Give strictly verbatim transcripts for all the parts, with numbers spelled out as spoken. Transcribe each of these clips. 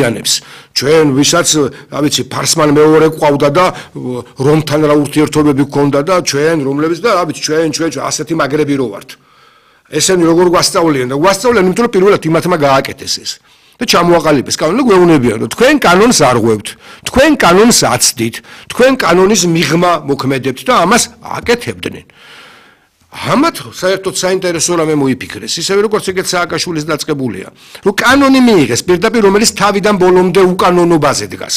ადამიანებს ჩვენ ვისაც რა ვიცი ფარსმან მეორე ყავდა და რომთან რა ურთიერთობები გქონდა და ჩვენ რომლებიც და რა ვიცი ჩვენ ჩვენ ასეთი მაგრები რო ვართ ესენი როგორ გვასწავლიან და გვასწავლიან იმიტომ რომ პირველად იმათმა გააკეთეს ეს და ჩამოაყალიბეს კანონი და გვეუბნებიან რომ თქვენ კანონს არ ღვევთ თქვენ კანონს აცდით თქვენ კანონის მიღმა მოქმედებთ და ამას აკეთებდნენ ამათ საერთოდ საინტერესო რამე მოიფიქრეს ისევე როგორც ეგეთ სააკაშვილის დაწყებულია რომ კანონი მიიღეს პირდაპირ რომელიც თავიდან ბოლომდე უკანონობაზე დგას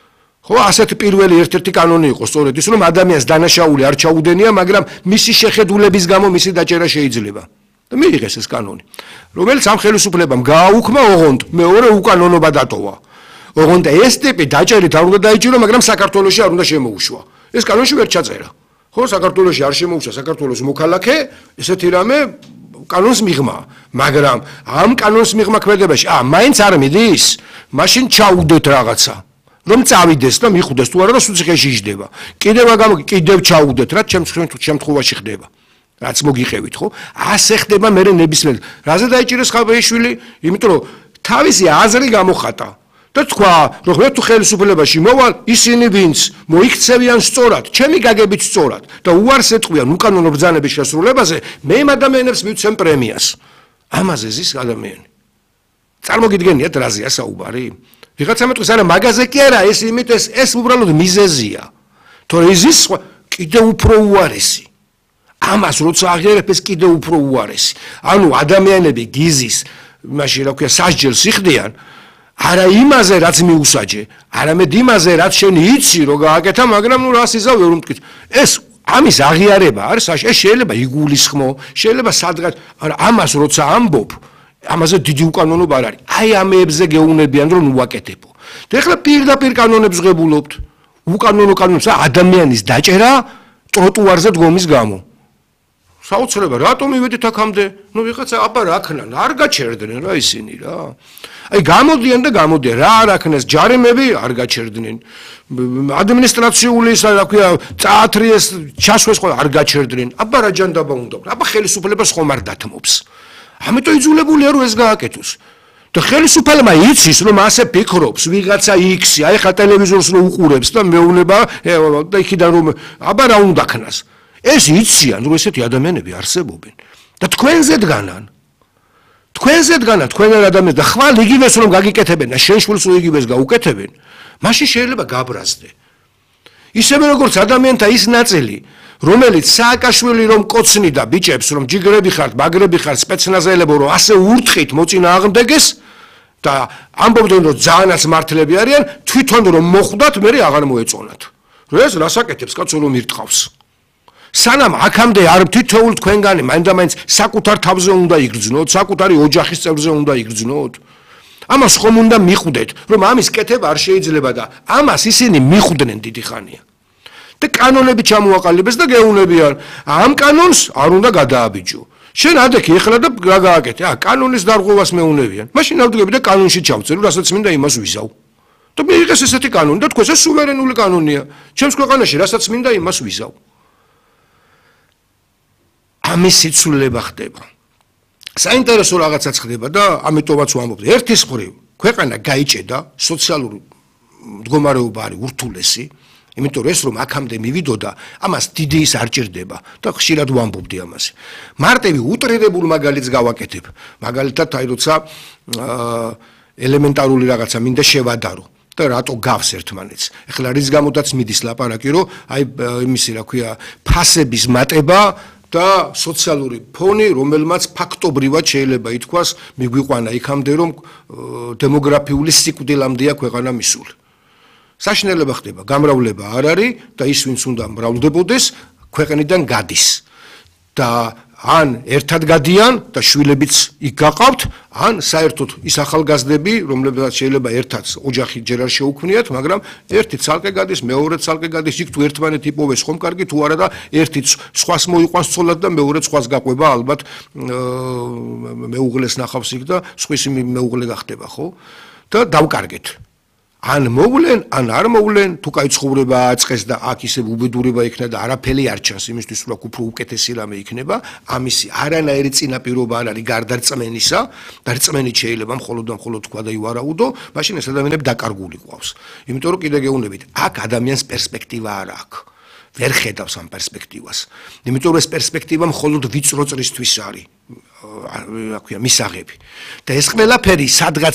ხო ასეთი პირველი ერთ-ერთი კანონი იყო სწორედ ის რომ ადამიანს დანაშაული არ ჩაუდენია მაგრამ მისი შეხედულების გამო მისი დაჭერა შეიძლება და მიიღეს ეს კანონი რომელიც ამ ხელისუფლებამ გააუქმა ოღონდ მეორე უკანონობა დატოვა ოღონდ ეს ტიპი დაჭერით არ უნდა დაიჭირო მაგრამ საქართველოში არ უნდა შემოუშვა ეს კანონში ვერ ჩაწერა ხო საქართველოში არ შემოუშვა საქართველოს მოქალაქე ესეთი რამე კანონს მიღმა მაგრამ ამ კანონს მიღმა ქმედებაში ა მაინც არ მიდის მაშინ ჩაუდეთ რაღაცა რომ წავიდეს და მიხვდეს თუ არა და სუციხეში იჯდება კიდევ აგამ კიდევ ჩაუდეთ რა შემთხვევაში ხდება რაც მოგიხევით ხო ასე ხდება მე ნებისმიერ რაზე დაიჭირეს ხაბეიშვილი იმიტომ რომ თავისი აზრი გამოხატა და თქვა რომ მე თუ ხელისუფლებაში მოვალ ისინი ვინც მოიქცევიან სწორად ჩემი გაგებით სწორად და უარს ეტყვიან უკანონო ბრძანების შესრულებაზე მე იმ ადამიანებს მივცემ პრემიას ამაზე ზის ადამიანი წარმოგიდგენიათ რაზეა საუბარი ვიღაცა მეტყვის არა მაგაზე კი არა ეს იმით ეს ეს უბრალოდ მიზეზია თორე ის კიდე უფრო უარესი ამას როცა აღიარებს კიდე უფრო უარესი ანუ ადამიანები გიზის მაშინ რა ქვია სასჯელს იხდიან არა იმაზე რაც მიუსაჯე არამედ იმაზე რაც შენ იცი რომ გააკეთა მაგრამ ნუ რას იზავ ვერ უმტკით ეს ამის აღიარება არის ეს შეიძლება იგულისხმო შეიძლება სადღაც არა ამას როცა ამბობ ამაზე დიდი უკანონობა არ არის აი ამებზე გეუნებიან რომ უაკეთებო და ეხლა პირდაპირ კანონებს ღებულობთ უკანონო კანონებს ადამიანის დაჭერა ტროტუარზე დგომის გამო საოცრება რატომ მივედით აქამდე ნუ ვიღაცა აბა რა ქნან არ გაჩერდნენ რა ისინი რა აი გამოდიან და გამოდიან რა არ აქნეს ჯარიმები არ გაჩერდნენ ადმინისტრაციული რა ქვია წაათრიეს ჩასვეს ხო არ გაჩერდნენ აბა რა ჯანდაბა უნდა აბა ხელისუფლებას ხომ არ დათმობს ამიტომ იძულებულია რომ ეს გააკეთოს და ხელისუფლებმა იცის რომ ასე ფიქრობს ვიღაცა იქსი აი ხა ტელევიზორს რო უყურებს და მეუნება და იქიდან რომ აბა რა უნდა ქნას ეს იციან რომ ესეთი ადამიანები არსებობენ და თქვენზე დგანან თქვენზე დგანან თქვენ ადამიანებს და ხვალ იგივეს რომ გაგიკეთებენ და შენ შვილს რო იგივეს გაუკეთებენ მაშინ შეიძლება გაბრაზდე ისევე როგორც ადამიანთა ის ნაწილი რომელიც სააკაშვილი რომ კოცნიდა ბიჭებს რომ ჯიგრები ხართ მაგრები ხართ სპეცნაზელებო რომ ასე ურთხით მოწინააღმდეგეს და ამბობდნენ რომ ძალიანაც მართლები არიან თვითონ რომ მოხვდათ მე აღარ მოეწონათ რომ ეს რასაკეთებს კაცო რომ ირტყავს სანამ აქამდე არ თითოეულ თქვენგანი მაინდა-მაინც საკუთარ თავზე უნდა იგრძნოთ, საკუთარი ოჯახის წევრზე უნდა იგრძნოთ. ამას ხომ უნდა მიხვდეთ, რომ ამის კეთება არ შეიძლება და ამას ისინი მიხვდნენ დიდი ხანია. და კანონები ჩამოაყალიბეს და გეუნებიან, ამ კანონს არ უნდა გადააბიჯო. შენ ადექი ეხლა და რა გააკეთე? ა კანონის დარღვევას მეუნებიან. მაშინ ავდგები და კანონში ჩავწერო, რასაც მინდა იმას ვიზავ. და მიიღეს ესეთი კანონი და თქვენ ეს სუვერენული კანონია. ჩემს ქვეყანაში რასაც მინდა იმას ვიზავ. ამის სიცვლება ხდება. საინტერესო რაღაცაც ხდება და ამიტომაც ვამბობ. ერთის მხრივ ქვეყანა გაიჭედა, სოციალური მდგომარეობა არის ურთულესი, იმიტომ რომ ეს რომ აქამდე მივიდოდა, ამას დიდი ის არ ჭირდება და ხშირად ვამბობდი ამაზე. მარტივი უტრირებულ მაგალითს გავაკეთებ. მაგალითად, აი როცა ელემენტარული რაღაცა მინდა შევადარო. და რატო გავს ერთმანეთს. ეხლა რის გამოდაც მიდის ლაპარაკი, რომ აი იმისი რა ქვია, ფასების მატება და სოციალური ფონი, რომელმაც ფაქტობრივად შეიძლება ითქვას, მიგვიყვანა იქამდე, რომ დემოგრაფიული სიკვდილამდეა ქვეყანა მისული. საშინელება ხდება, გამრავლება არ არის და ის ვინც უნდა მრავლდებოდეს, ქვეყნიდან გადის. და ან ერთად გადიან და შვილებიც იქ გაყავთ, ან საერთოდ ის ახალგაზრდები, რომლებსაც შეიძლება ერთად ოჯახი ჯერ არ შეუქმნიათ, მაგრამ ერთი ცალკე გადის, მეორე ცალკე გადის, იქ თუ ერთმანეთი იპოვეს ხომ კარგი თუ არა და ერთი სხვას მოიყვანს ცოლად და მეორე სხვას გაყვება, ალბათ მეუღლეს ნახავს იქ და სხვისი მეუღლე გახდება, ხო? და დავკარგეთ. ან მოვლენ, ან არ მოვლენ, თუ კაი ცხოვრება აწყეს და აქ ისე უბედურება იქნება და არაფერი არ ჩანს იმისთვის, რომ აქ უფრო უკეთესი რამე იქნება, ამისი არანაირი წინაპირობა არ არის გარდა რწმენისა, და რწმენით შეიძლება მხოლოდ და მხოლოდ თქვა და ივარაუდო, მაშინ ეს ადამიანები დაკარგული ყავს. იმიტომ რომ კიდე გეუბნებით, აქ ადამიანს პერსპექტივა არ აქვს. ვერ ხედავს ამ პერსპექტივას. იმიტომ რომ ეს პერსპექტივა მხოლოდ ვიწრო წრისთვის არის. რა ქვია, მისაღები. და ეს ყველაფერი სადღაც